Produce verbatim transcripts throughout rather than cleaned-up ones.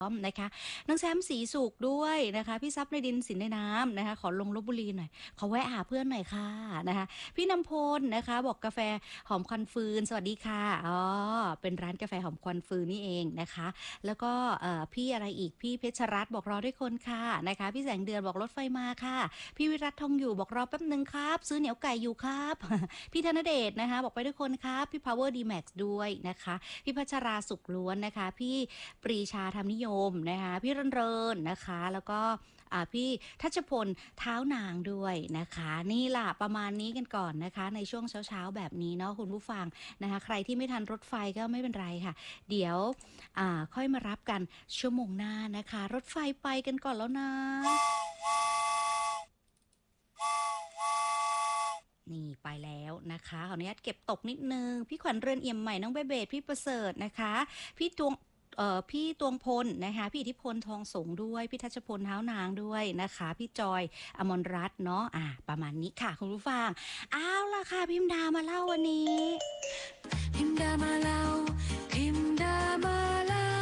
พร้อมนะคะน้องแชมป์สีสุขด้วยนะคะพี่ซับในดินสินในน้ำนะคะขอลงลบบุรีหน่อยขอแวะหาเพื่อนหน่อยค่ะนะคะพี่นำพลนะคะบอกกาแฟหอมควันฟืนสวัสดีค่ะอ๋อเป็นร้านกาแฟหอมควันฟืนนี่เองนะคะแล้วก็พี่อะไรอีกพี่เพชรรัตน์บอกรอด้วยคนค่ะนะคะพี่แสงเดือนบอกรถไฟมาค่ะพี่วิรัตทองอยู่บอกรอแป๊บนึงครับซื้อเหนียวไก่อยู่ครับพี่ธนเดชนะคะบอกไปด้วยคนครับพี่ Power D Max ด้วยนะคะพี่พัชราสุขล้วนนะคะพี่ปรีชาธรรมนิยมนะคะพี่รนเรินนะคะแล้วก็พี่ทัชพลเท้านางด้วยนะคะนี่ล่ะประมาณนี้กันก่อนนะคะในช่วงเช้าๆแบบนี้เนาะคุณผู้ฟังนะคะใครที่ไม่ทันรถไฟก็ไม่เป็นไรค่ะเดี๋ยวค่อยมารับกันชั่วโมงหน้านะคะรถไฟไปกันก่อนแล้วนะนี่ไปแล้วนะคะขออนุญาตเก็บตกนิดนึงพี่ขวัญเรือนเอี่ยมใหม่น้องเบเบพี่ประเสริฐนะคะพี่ตวงพี่ตวงพลนะคะพี่อิทธิพลทองสงด้วยพี่ทัชพลเท้านางด้วยนะคะพี่จอยอมรรัตน์เนาะอ่ะประมาณนี้ค่ะคุณผู้ฟังอ้าวล่ะค่ะพิมดามาเล่าวันนี้พิมดามาเล่าพิมดามาเล่า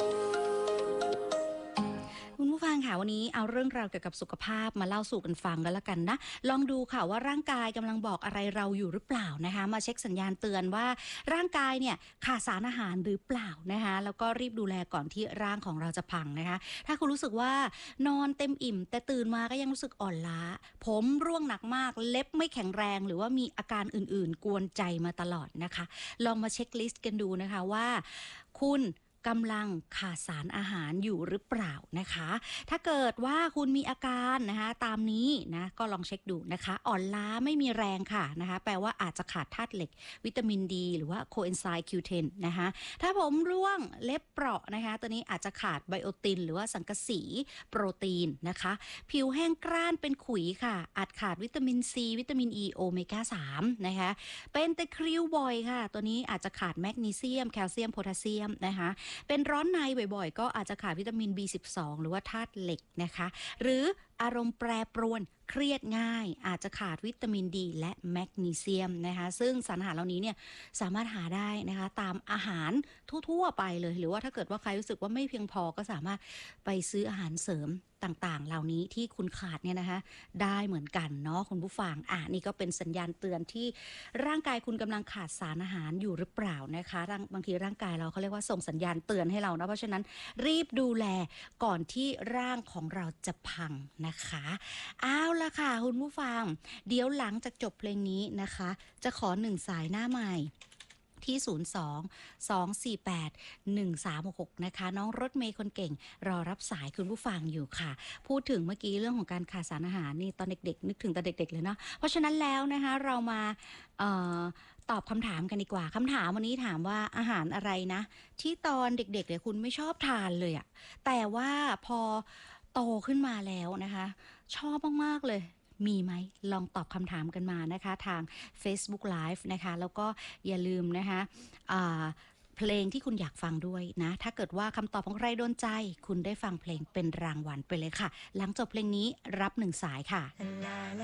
คุณผู้ฟังค่ะวันนี้เอาเรื่องราวเกี่ยวกับสุขภาพมาเล่าสู่กันฟังกันละกันนะลองดูค่ะว่าร่างกายกำลังบอกอะไรเราอยู่หรือเปล่านะคะมาเช็คสัญญาณเตือนว่าร่างกายเนี่ยขาดสารอาหารหรือเปล่านะคะแล้วก็รีบดูแลก่อนที่ร่างของเราจะพังนะคะถ้าคุณรู้สึกว่านอนเต็มอิ่มแต่ตื่นมาก็ยังรู้สึกอ่อนล้าผมร่วงหนักมากเล็บไม่แข็งแรงหรือว่ามีอาการอื่นๆกวนใจมาตลอดนะคะลองมาเช็คลิสต์กันดูนะคะว่าคุณกำลังขาดสารอาหารอยู่หรือเปล่านะคะถ้าเกิดว่าคุณมีอาการนะคะตามนี้นะก็ลองเช็คดูนะคะอ่อนล้าไม่มีแรงค่ะนะคะแปลว่าอาจจะขาดธาตุเหล็กวิตามินดีหรือว่าโคเอนไซม์ คิว เท็น นะคะถ้าผมร่วงเล็บเปราะนะคะตัวนี้อาจจะขาดไบโอตินหรือว่าสังกะสีโปรตีนนะคะผิวแห้งกร้านเป็นขุยค่ะอาจขาดวิตามินซีวิตามินอีโอเมก้าสามนะคะเป็นตะคริวบ่อยค่ะตัวนี้อาจจะขาดแมกนีเซียมแคลเซียมโพแทสเซียมนะคะเป็นร้อนในบ่อยๆก็อาจจะขาดวิตามิน บี สิบสอง หรือว่าธาตุเหล็กนะคะหรืออารมณ์แปรปรวนเครียดง่ายอาจจะขาดวิตามินดีและแมกนีเซียมนะคะซึ่งสารอาหารเหล่านี้เนี่ยสามารถหาได้นะคะตามอาหารทั่วๆไปเลยหรือว่าถ้าเกิดว่าใครรู้สึกว่าไม่เพียงพอก็สามารถไปซื้ออาหารเสริมต่างๆเหล่านี้ที่คุณขาดเนี่ยนะคะได้เหมือนกันเนาะคุณผู้ฟังอ่ะนี่ก็เป็นสัญญาณเตือนที่ร่างกายคุณกำลังขาดสารอาหารอยู่หรือเปล่านะคะบางทีร่างกายเราเขาเรียกว่าส่งสัญญาณเตือนให้เรานะเพราะฉะนั้นรีบดูแลก่อนที่ร่างของเราจะพังนะคะเอาละค่ะคุณผู้ฟังเดี๋ยวหลังจากจบเพลงนี้นะคะจะขอหนึ่งสายหน้าใหม่ที่ศูนย์ สอง สอง สี่ แปด หนึ่ง สาม หก นะคะน้องรถเมย์คนเก่งรอรับสายคุณผู้ฟังอยู่ค่ะพูดถึงเมื่อกี้เรื่องของการขาดสารอาหารนี่ตอนเด็กๆนึกถึงตอนเด็กๆเลยเนาะเพราะฉะนั้นแล้วนะคะเรามาเอ่อตอบคำถามกันดีกว่าคำถามวันนี้ถามว่าอาหารอะไรนะที่ตอนเด็กๆเนี่ยคุณไม่ชอบทานเลยอะแต่ว่าพอโตขึ้นมาแล้วนะคะชอบมากๆเลยมีไหมลองตอบคำถามกันมานะคะทาง Facebook Live นะคะแล้วก็อย่าลืมนะคะเพลงที่คุณอยากฟังด้วยนะถ้าเกิดว่าคำตอบของใครโดนใจคุณได้ฟังเพลงเป็นรางวัลไปเลยค่ะหลังจบเพลงนี้รับหนึ่งสายค่ะ